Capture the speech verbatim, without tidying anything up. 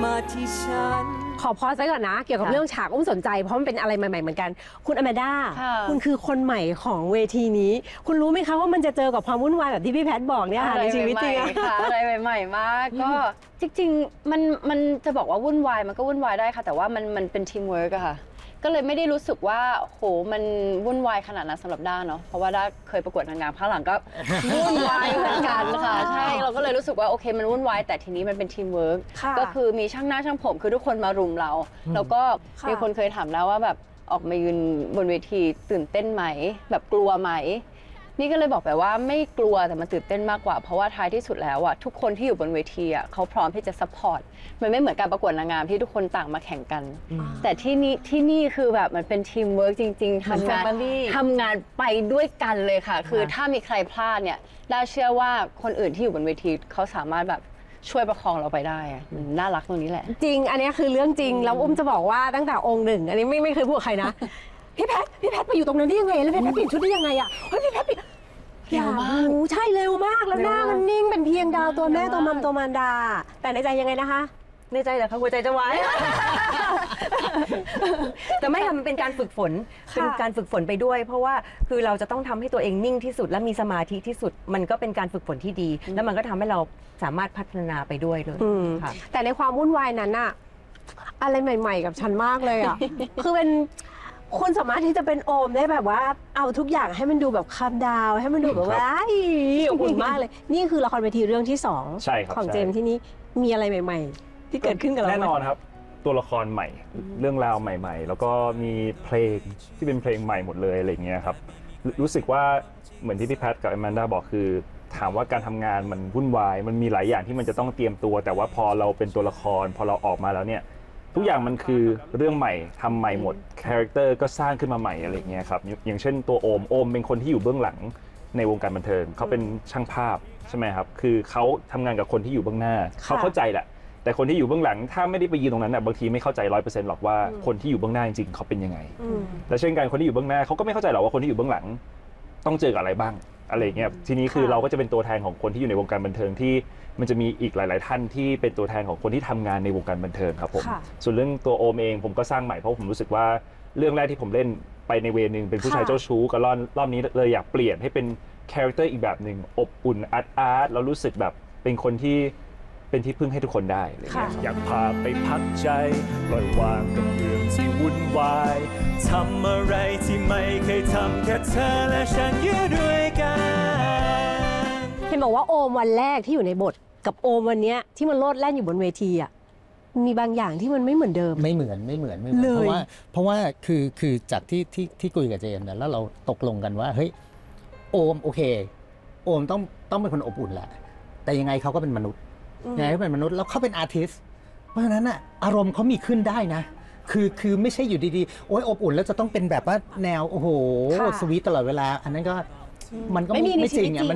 มาที่ฉันขอพอซะก่อนนะเกี่ยวกับเรื่องฉากอุ้มสนใจเพราะมันเป็นอะไรใหม่ๆเหมือนกันคุณอแมนด้าคุณคือคนใหม่ของเวทีนี้คุณรู้ไหมคะว่ามันจะเจอกับความวุ่นวายแบบที่พี่แพทบอกเนี่ยค่ะในชีวิตจริงค่ะอะไรใหม่ๆมากก็จริงๆมันมันจะบอกว่าวุ่นวายมันก็วุ่นวายได้ค่ะแต่ว่ามันมันเป็นทีมเวิร์กอะค่ะก็เลยไม่ได้รู้สึกว่าโหมันวุ่นวายขนาดนั้นสำหรับด้าเนาะเพราะว่าด้าเคยประกวดนางงามข้างหลังก็วุ่นวายเหมือนกันค่ะใช่เราก็เลยรู้สึกว่าโอเคมันวุ่นวายแต่ทีนี้มันเป็นทีมเวิร์กก็คือมีช่างหน้าช่างผมคือทุกคนมารุมเราแล้วก็มีคนเคยถามแล้วว่าแบบออกมายืนบนเวทีตื่นเต้นไหมแบบกลัวไหมนี่ก็เลยบอกไปว่าไม่กลัวแต่มันตื่นเต้นมากกว่าเพราะว่าท้ายที่สุดแล้วอะทุกคนที่อยู่บนเวทีอะเขาพร้อมที่จะซัพพอร์ตมันไม่เหมือนการประกวดนางงามที่ทุกคนต่างมาแข่งกันแต่ที่นี่ที่นี่คือแบบมันเป็นทีมเวิร์กจริงๆทำงานทำงานไปด้วยกันเลยค่ะคือถ้ามีใครพลาดเนี่ยได้เชื่อว่าคนอื่นที่อยู่บนเวทีเขาสามารถแบบช่วยประคองเราไปได้มันน่ารักตรงนี้แหละจริงอันนี้คือเรื่องจริงแล้วอุ้มจะบอกว่าตั้งแต่องค์หนึ่งอันนี้ไม่ไม่เคยพูดกับใครนะพี่แพทพี่แพทไปอยู่ตรงนั้นได้ยังไงแล้วพี่แพทเปลี่ยนชุดได้ยังไงอะเฮ้ยพี่แพทเร็วมากใช่เร็วมากแล้วหน้ามันนิ่งเป็นเพียงดาวตัวแม่ตัวมัมตัวมารดาแต่ในใจยังไงนะคะในใจเหรอคะหัวใจจะวายแต่ไม่ค่ะมันเป็นการฝึกฝนเป็นการฝึกฝนไปด้วยเพราะว่าคือเราจะต้องทำให้ตัวเองนิ่งที่สุดและมีสมาธิที่สุดมันก็เป็นการฝึกฝนที่ดีแล้วมันก็ทำให้เราสามารถพัฒนาไปด้วยเลยค่ะแต่ในความวุ่นวายนั้นอะอะไรใหม่ๆกับฉันมากเลยอะคือเป็นคุณสามารถที่จะเป็นโอมได้แบบว่าเอาทุกอย่างให้มันดูแบบคามดาวให้มันดูแบบว่าอบอุ่นมากเลยนี่คือละครเวทีเรื่องที่สองของเจมส์ที่นี้มีอะไรใหม่ๆที่เกิดขึ้นกับเราแน่นอนครับตัวละครใหม่เรื่องราวใหม่ๆแล้วก็มีเพลงที่เป็นเพลงใหม่หมดเลยอะไรเงี้ยครับรู้สึกว่าเหมือนที่พี่แพทกับอแมนด้าบอกคือถามว่าการทำงานมันวุ่นวายมันมีหลายอย่างที่มันจะต้องเตรียมตัวแต่ว่าพอเราเป็นตัวละครพอเราออกมาแล้วเนี่ยทุกอย่างมันคือเรื่องใหม่ทำใหม่หมดคาแรคเตอร์ก็สร้างขึ้นมาใหม่อะไรเงี้ยครับอย่างเช่นตัวโอมโอมเป็นคนที่อยู่เบื้องหลังในวงการบันเทิงเขาเป็นช่างภาพใช่ไหมครับคือเขาทำงานกับคนที่อยู่เบื้องหน้าเขาเข้าใจแหละแต่คนที่อยู่เบื้องหลังถ้าไม่ได้ไปยืนตรงนั้นน่ะบางทีไม่เข้าใจร้อยเปอร์เซ็นต์หรอกว่าคนที่อยู่เบื้องหน้าจริงๆเขาเป็นยังไงและเช่นกันคนที่อยู่เบื้องหน้าเขาก็ไม่เข้าใจหรอกว่าคนที่อยู่เบื้องหลังต้องเจอกับอะไรบ้างอะไรเงี้ยทีนี้คือเราก็จะเป็นตัวแทนของคนที่อยู่ในวงการบันเทิงที่มันจะมีอีกหลายๆท่านที่เป็นตัวแทนของคนที่ทำงานในวงการบันเทิงครับผมส่วนเรื่องตัวโอมเองผมก็สร้างใหม่เพราะผมรู้สึกว่าเรื่องแรกที่ผมเล่นไปในเวนึงเป็นผู้ชายเจ้าชู้กับรอบรอบนี้เลยอยากเปลี่ยนให้เป็นคาแรคเตอร์อีกแบบหนึ่งอบอุ่นอาร์ตอาร์ตแล้วรู้สึกแบบเป็นคนที่เป็นที่พึ่งให้ทุกคนได้อยากพาไปพักใจปล่อยวางกับเรื่องที่วุ่นวายทำอะไรที่ไม่เคยทำแค่เธอและฉันอยู่ด้วยกันเห็นบอกว่าโอมวันแรกที่อยู่ในบทกับโอมวันนี้ที่มันโลดแล่นอยู่บนเวทีอ่ะมีบางอย่างที่มันไม่เหมือนเดิมไม่เหมือนไม่เหมือนไม่เหมือนเพราะว่าเพราะว่าคือคือจากที่ที่ที่คุยกับเจมส์เนี่ยแล้วเราตกลงกันว่าเฮ้ยโอมโอเคโอมต้องต้องเป็นคนอบอุ่นแหละแต่ยังไงเขาก็เป็นมนุษย์ยังไงก็เป็นมนุษย์แล้วเขาเป็นอาร์ติสต์เพราะฉะนั้นอะอารมณ์เขามีขึ้นได้นะคือคือไม่ใช่อยู่ดีๆโอ้ยอบอุ่นแล้วจะต้องเป็นแบบว่าแนวโอ้โหสวีทตลอดเวลาอันนั้นก็มันก็ไม่จริงอ่ะ